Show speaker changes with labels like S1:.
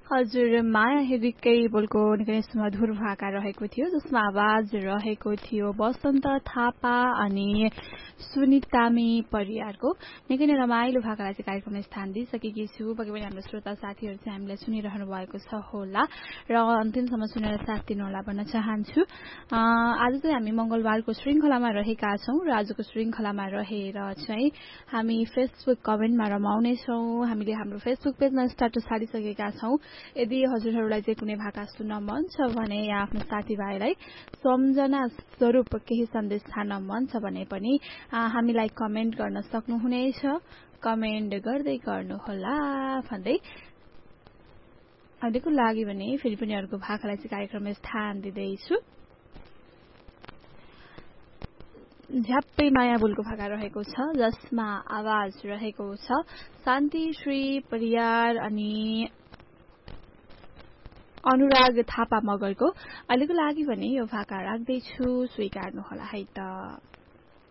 S1: हजुर माया हेरिकै बोलको निकै सुमधुर भाका रहेको थियो जसमा आवाज रहेको थियो वसन्त थापा अनि सुनितामी परियारको निकै नै रमाइलो भाकालाई चाहिँ कार्यक्रममा स्थान दिइसकेकी छु। पक्कै पनि हाम्रो श्रोता साथीहरू चाहिँ हामीलाई सुनिरहनु भएको छ होला र अन्तिमसम्म सुनेर साथ दिनु होला भन्न चाहन्छु। आज चाहिँ हामी मंगलबारको श्रृंखलामा रहेका छौं र आजको श्रृंखलामा रहेर चाहिँ हामी फेसबुक कमेन्टमा रमाउनेछौं। हामीले हाम्रो फेसबुक पेजमा स्ट्याटस हालिसकेका छौं। यदि हजुरहरूलाई चाहिँ कुनै भाका सुन्न मन छ भने या आफ्नो साथीभाइलाई सम्झना स्वरूप केही सन्देश छाड्न मन छ भने पनि हामीलाई कमेन्ट गर्न सक्नुहुनेछ। कमेन्ट गर्दै गर्नुहोला भन्दै अहिलेको लागि भने फेरि पनि अर्को भाकालाई चाहिँ कार्यक्रममा स्थान दिँदैछु। झ्याप्पै माया बोलको भाका रहेको छ जसमा आवाज रहेको छ शान्ति श्री परियार अनि अनुराग थापा मगरको। अहिलेको लागि भने यो भाका राख्दैछु, स्वीकार्नुहोला है त।